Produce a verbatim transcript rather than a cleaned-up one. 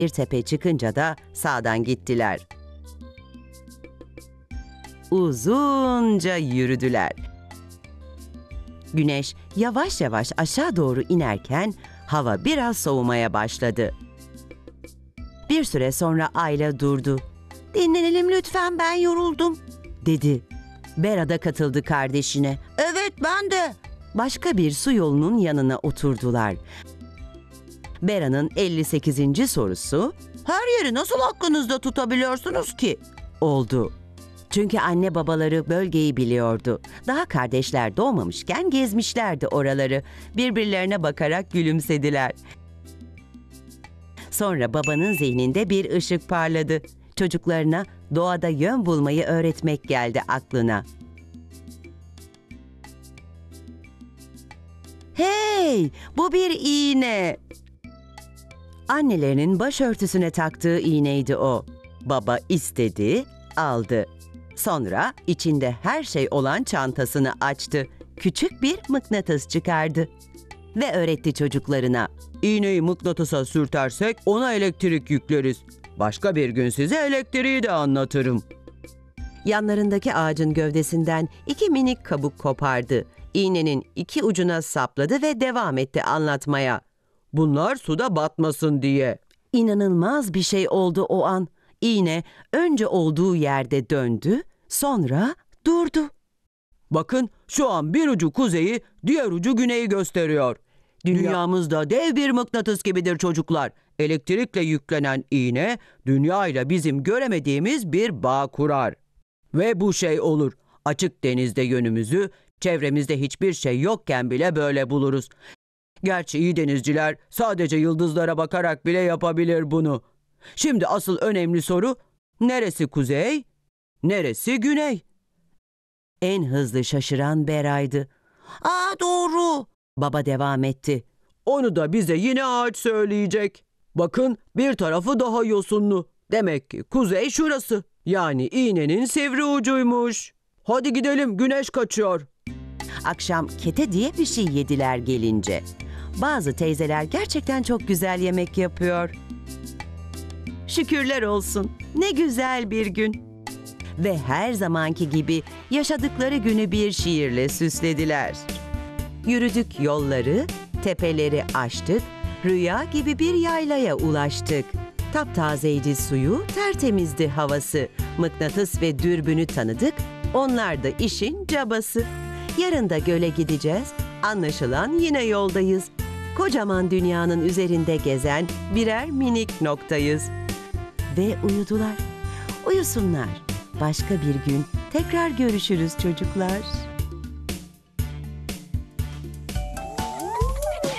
Bir tepe çıkınca da sağdan gittiler. Uzunca yürüdüler. Güneş yavaş yavaş aşağı doğru inerken hava biraz soğumaya başladı. Bir süre sonra Ayla durdu. "Dinlenelim lütfen, ben yoruldum," dedi. Bera da katıldı kardeşine. "Evet, ben de." Başka bir su yolunun yanına oturdular. Bera'nın elli sekizinci sorusu, "Her yeri nasıl aklınızda tutabiliyorsunuz ki?" oldu. Çünkü anne babaları bölgeyi biliyordu. Daha kardeşler doğmamışken gezmişlerdi oraları. Birbirlerine bakarak gülümsediler. Sonra babanın zihninde bir ışık parladı. Çocuklarına doğada yön bulmayı öğretmek geldi aklına. "Hey, bu bir iğne." Annelerinin başörtüsüne taktığı iğneydi o. Baba istedi, aldı. Sonra içinde her şey olan çantasını açtı. Küçük bir mıknatıs çıkardı. Ve öğretti çocuklarına. "İğneyi mıknatısa sürtersek ona elektrik yükleriz. Başka bir gün size elektriği de anlatırım." Yanlarındaki ağacın gövdesinden iki minik kabuk kopardı. İğnenin iki ucuna sapladı ve devam etti anlatmaya. "Bunlar suda batmasın diye." İnanılmaz bir şey oldu o an. İğne önce olduğu yerde döndü, sonra durdu. "Bakın, şu an bir ucu kuzeyi, diğer ucu güneyi gösteriyor. Dünyamız da dev bir mıknatıs gibidir çocuklar. Elektrikle yüklenen iğne, dünya ile bizim göremediğimiz bir bağ kurar. Ve bu şey olur. Açık denizde yönümüzü, çevremizde hiçbir şey yokken bile böyle buluruz. Gerçi iyi denizciler sadece yıldızlara bakarak bile yapabilir bunu. Şimdi asıl önemli soru, neresi kuzey, neresi güney?" En hızlı şaşıran Bera'ydı. "Aa, doğru," baba devam etti. "Onu da bize yine ağaç söyleyecek. Bakın, bir tarafı daha yosunlu. Demek ki kuzey şurası. Yani iğnenin sivri ucuymuş. Hadi gidelim, güneş kaçıyor." Akşam kete diye bir şey yediler gelince. Bazı teyzeler gerçekten çok güzel yemek yapıyor. Şükürler olsun. Ne güzel bir gün. Ve her zamanki gibi yaşadıkları günü bir şiirle süslediler. Yürüdük yolları, tepeleri aştık, rüya gibi bir yaylaya ulaştık. Taptazeydi suyu, tertemizdi havası. Mıknatıs ve dürbünü tanıdık, onlar da işin cabası. Yarın da göle gideceğiz, anlaşılan yine yoldayız. Kocaman dünyanın üzerinde gezen birer minik noktayız. Ve uyudular. Uyusunlar. Başka bir gün tekrar görüşürüz çocuklar.